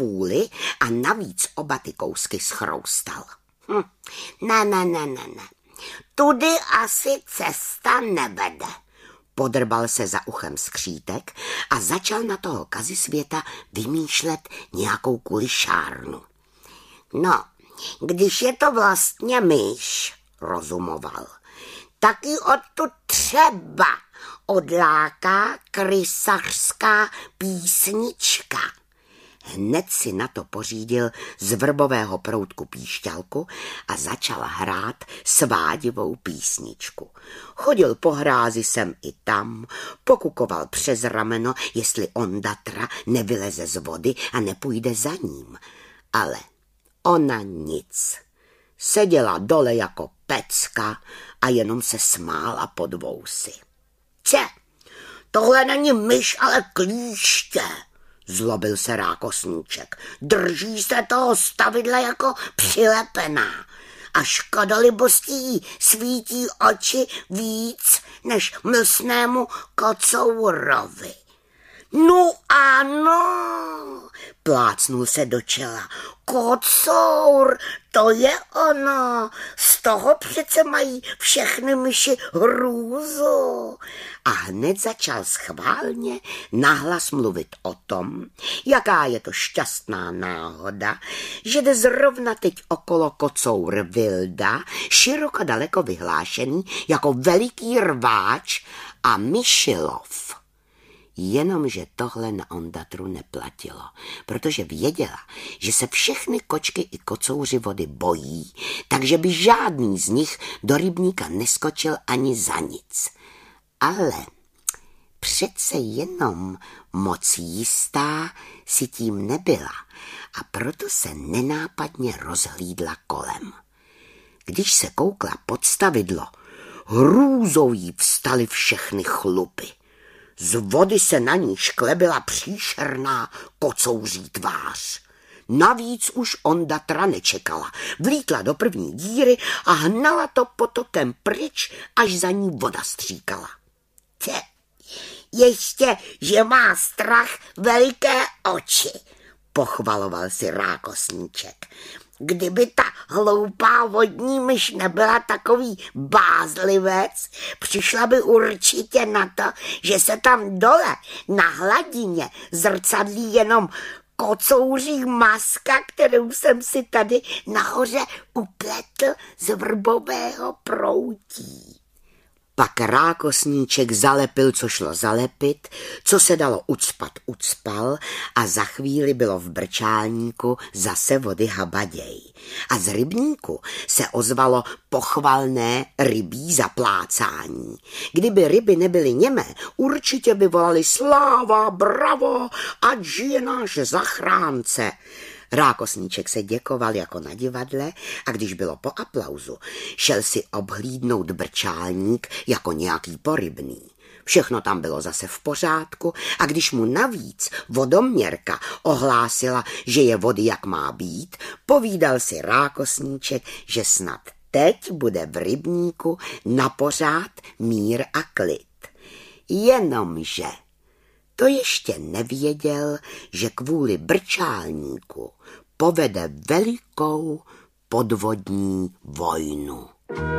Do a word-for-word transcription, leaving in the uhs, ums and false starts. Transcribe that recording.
fůli a navíc oba ty kousky schroustal. Hm. Ne, ne, ne, ne, ne. Tudy asi cesta nevede. Podrbal se za uchem skřítek a začal na toho Kazisvěta vymýšlet nějakou kulišárnu. No, když je to vlastně myš, rozumoval, taky odtud třeba odláká krysařská písnička. Hned si na to pořídil z vrbového proutku píšťalku a začal hrát svádivou písničku. Chodil po hrázi sem i tam, pokukoval přes rameno, jestli Ondatra nevyleze z vody a nepůjde za ním. Ale ona nic. Seděla dole jako pecka a jenom se smála pod vousy. Če, tohle není myš, ale klíště, zlobil se Rákosníček. Drží se toho stavidla jako přilepená. A škodolibostí svítí oči víc než mlsnému kocourovi. No ano, plácnul se do čela. Kocour, to je ono, z toho přece mají všechny myši hrůzu. A hned začal schválně nahlas mluvit o tom, jaká je to šťastná náhoda, že jde zrovna teď okolo kocour Vilda, široko daleko vyhlášený jako veliký rváč a myšilov. Jenomže tohle na Ondatru neplatilo, protože věděla, že se všechny kočky i kocouři vody bojí, takže by žádný z nich do rybníka neskočil ani za nic. Ale přece jenom moc jistá si tím nebyla a proto se nenápadně rozhlídla kolem. Když se koukla pod stavidlo, hrůzou jí vstaly všechny chlupy. Z vody se na ní šklebila příšerná kocouří tvář. Navíc už Ondatra nečekala. Vlítla do první díry a hnala to potokem pryč, až za ní voda stříkala. Tě, ještě, že má strach veliké oči, pochvaloval si Rákosníček. Kdyby ta hloupá vodní myš nebyla takový bázlivec, přišla by určitě na to, že se tam dole na hladině zrcadlí jenom kocouří maska, kterou jsem si tady nahoře upletl z vrbového proutí. Pak Rákosníček zalepil, co šlo zalepit, co se dalo ucpat, ucpal a za chvíli bylo v brčálníku zase vody habaděj. A z rybníku se ozvalo pochvalné rybí zaplácání. Kdyby ryby nebyly němé, určitě by volali sláva, bravo, ať žije náš zachránce. Rákosníček se děkoval jako na divadle a když bylo po aplauzu, šel si obhlídnout brčálník jako nějaký porybný. Všechno tam bylo zase v pořádku a když mu navíc vodoměrka ohlásila, že je vody jak má být, povídal si Rákosníček, že snad teď bude v rybníku napořád mír a klid. Jenomže to ještě nevěděl, že kvůli brčálníku povede velikou podvodní vojnu.